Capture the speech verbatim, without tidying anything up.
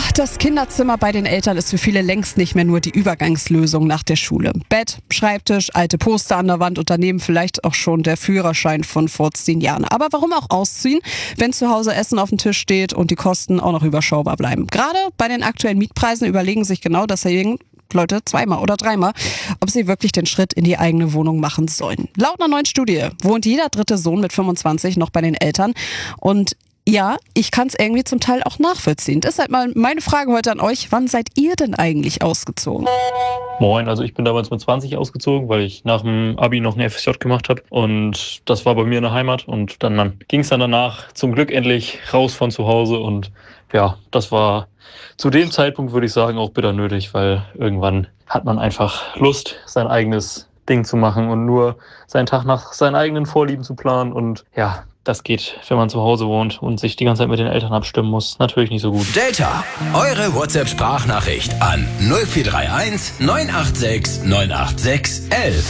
Das Kinderzimmer bei den Eltern ist für viele längst nicht mehr nur die Übergangslösung nach der Schule. Bett, Schreibtisch, alte Poster an der Wand und daneben vielleicht auch schon der Führerschein von vor zehn Jahren. Aber warum auch ausziehen, wenn zu Hause Essen auf dem Tisch steht und die Kosten auch noch überschaubar bleiben? Gerade bei den aktuellen Mietpreisen überlegen sich genau deswegen Leute zweimal oder dreimal, ob sie wirklich den Schritt in die eigene Wohnung machen sollen. Laut einer neuen Studie wohnt jeder dritte Sohn mit fünfundzwanzig noch bei den Eltern und ja, ich kann es irgendwie zum Teil auch nachvollziehen. Deshalb mal meine Frage heute an euch, wann seid ihr denn eigentlich ausgezogen? Moin, also ich bin damals mit zwanzig ausgezogen, weil ich nach dem Abi noch eine F S J gemacht habe und das war bei mir in der Heimat und dann, dann ging es dann danach zum Glück endlich raus von zu Hause und ja, das war zu dem Zeitpunkt, würde ich sagen, auch bitter nötig, weil irgendwann hat man einfach Lust, sein eigenes Ding zu machen und nur seinen Tag nach seinen eigenen Vorlieben zu planen und ja, das geht, wenn man zu Hause wohnt und sich die ganze Zeit mit den Eltern abstimmen muss. Natürlich nicht so gut. Delta, eure WhatsApp-Sprachnachricht an null vier drei eins neun acht sechs neun acht sechs elf.